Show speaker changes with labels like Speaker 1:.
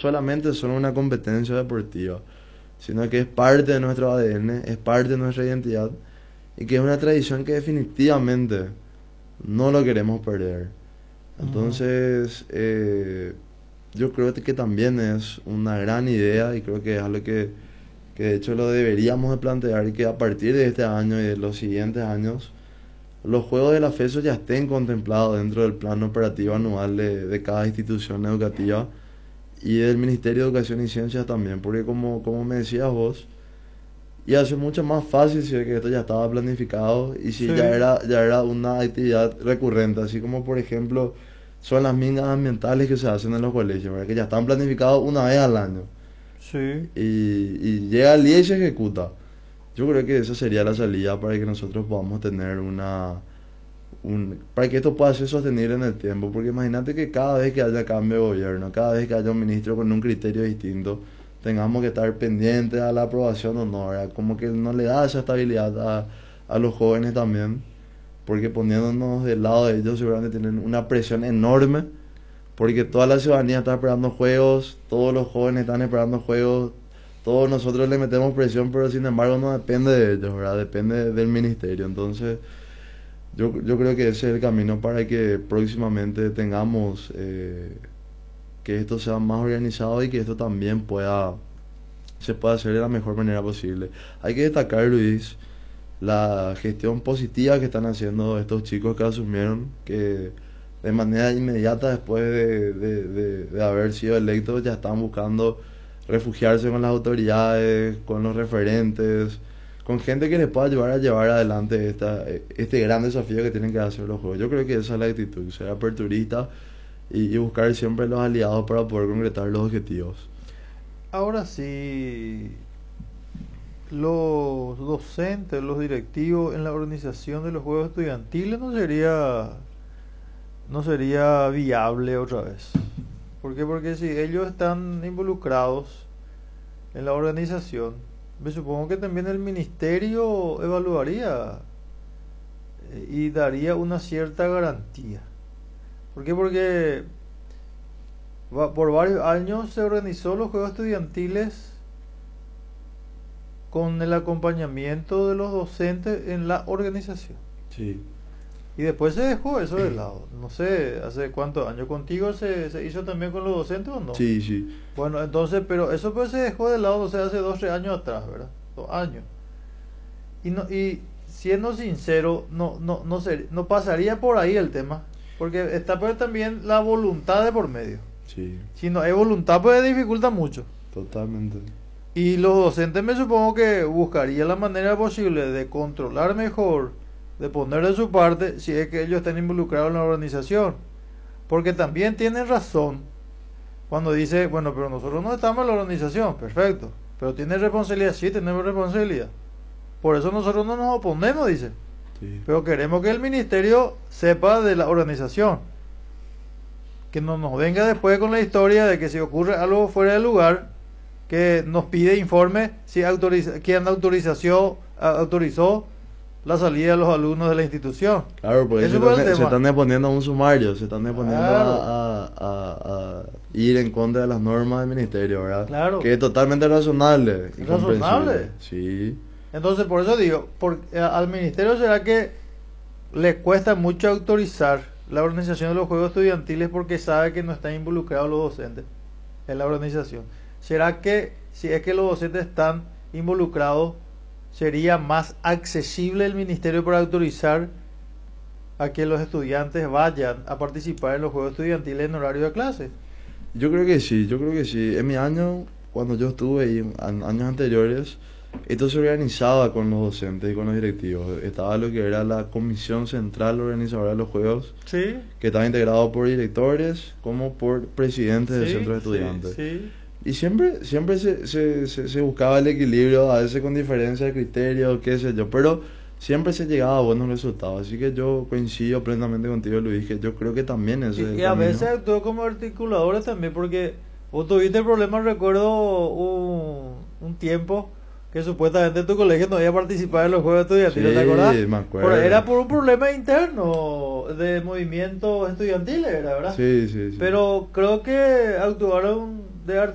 Speaker 1: solamente son una competencia deportiva, sino que es parte de nuestro ADN, es parte de nuestra identidad y que es una tradición que definitivamente no lo queremos perder.
Speaker 2: Ujú.
Speaker 1: Entonces, yo creo que también es una gran idea y creo que es algo que de hecho lo deberíamos de plantear y que a partir de este año y de los siguientes años, los juegos de la FESO ya estén contemplados dentro del plan operativo anual de cada institución educativa y del Ministerio de Educación y Ciencias también, porque como me decías vos, iba a ser mucho más fácil si es que esto ya estaba planificado y si
Speaker 2: Sí,
Speaker 1: ya era una actividad recurrente, así como por ejemplo son las mingas ambientales que se hacen en los colegios, ¿verdad? Que ya están planificados una vez al año
Speaker 2: sí.
Speaker 1: y llega el día y se ejecuta. Yo creo que esa sería la salida para que nosotros podamos tener para que esto pueda ser sostenible en el tiempo, porque imagínate que cada vez que haya cambio de gobierno, cada vez que haya un ministro con un criterio distinto, tengamos que estar pendientes a la aprobación o no, ¿verdad? Como que no le da esa estabilidad a los jóvenes también, porque poniéndonos del lado de ellos seguramente tienen una presión enorme, porque toda la ciudadanía está esperando juegos, todos los jóvenes están esperando juegos, todos nosotros le metemos presión, pero sin embargo no depende de ellos, ¿verdad? Depende del ministerio, entonces... Yo creo que ese es el camino para que próximamente tengamos que esto sea más organizado y que esto también se pueda hacer de la mejor manera posible. Hay que destacar, Luis, la gestión positiva que están haciendo estos chicos que asumieron, que de manera inmediata después de haber sido electos ya están buscando refugiarse con las autoridades, con los referentes, con gente que les pueda ayudar a llevar adelante este gran desafío que tienen que hacer los juegos. Yo creo que esa es la actitud, ser aperturista y buscar siempre los aliados para poder concretar los objetivos.
Speaker 2: Ahora sí, los docentes, los directivos en la organización de los juegos estudiantiles no sería viable otra vez. ¿Por qué? Porque si ellos están involucrados en la organización, me supongo que también el ministerio evaluaría y daría una cierta garantía. ¿Por qué? Porque por varios años se organizó los juegos estudiantiles con el acompañamiento de los docentes en la organización.
Speaker 1: Sí,
Speaker 2: Y después se dejó eso de lado. No sé, hace cuántos años. ¿Contigo se hizo también con los docentes o no?
Speaker 1: sí, sí.
Speaker 2: Bueno, entonces, pero eso pues se dejó de lado, o sea, hace 2 3 años atrás, ¿verdad? 2 años. Y siendo sincero, no pasaría por ahí el tema. Porque está pues también la voluntad de por medio.
Speaker 1: Sí,
Speaker 2: Si no hay voluntad, pues dificulta mucho.
Speaker 1: totalmente.
Speaker 2: Y los docentes me supongo que buscarían la manera posible de controlar mejor, de poner de su parte, si es que ellos están involucrados en la organización. Porque también tienen razón cuando dice, bueno, pero nosotros no estamos en la organización, perfecto. Pero tiene responsabilidad, sí, tenemos responsabilidad. Por eso nosotros no nos oponemos, dice.
Speaker 1: Sí.
Speaker 2: Pero queremos que el ministerio sepa de la organización. Que no nos venga después con la historia de que si ocurre algo fuera de lugar, que nos pide informe si quién autorizó la salida de los alumnos de la institución.
Speaker 1: Claro, porque
Speaker 2: Ese fue el
Speaker 1: se
Speaker 2: tema.
Speaker 1: están exponiendo a un sumario, se están exponiendo
Speaker 2: Claro,
Speaker 1: a ir en contra de las normas del ministerio, ¿verdad?
Speaker 2: claro,
Speaker 1: Que es totalmente razonable y comprensible.
Speaker 2: razonable.
Speaker 1: Sí,
Speaker 2: Entonces, por eso digo, al ministerio será que le cuesta mucho autorizar la organización de los juegos estudiantiles porque sabe que no están involucrados los docentes en la organización. ¿Será que si es que los docentes están involucrados, sería más accesible el ministerio para autorizar a que los estudiantes vayan a participar en los juegos estudiantiles en horario de clase?
Speaker 1: yo creo que sí, yo creo que sí. En mi año, cuando yo estuve ahí, años anteriores, esto se organizaba con los docentes y con los directivos. Estaba lo que era la comisión central organizadora de los juegos,
Speaker 2: Sí,
Speaker 1: que estaba integrado por directores como por presidentes de
Speaker 2: sí,
Speaker 1: centros de
Speaker 2: sí,
Speaker 1: estudiantes.
Speaker 2: sí.
Speaker 1: Y siempre se buscaba el equilibrio, a veces con diferencia de criterio, qué sé yo, pero siempre se llegaba a buenos resultados. Así que yo coincido plenamente contigo, Luis, que yo creo que también ese es el
Speaker 2: Y a veces
Speaker 1: camino.
Speaker 2: actuó como articuladores también, porque vos tuviste el problema, recuerdo un tiempo que supuestamente tu colegio no iba a participar en los juegos estudiantiles, ¿te acordás?
Speaker 1: Sí, me
Speaker 2: Era
Speaker 1: acuerdo.
Speaker 2: por un problema interno de movimientos estudiantiles, era, ¿verdad?
Speaker 1: Sí, sí, sí.
Speaker 2: Pero creo que actuaron de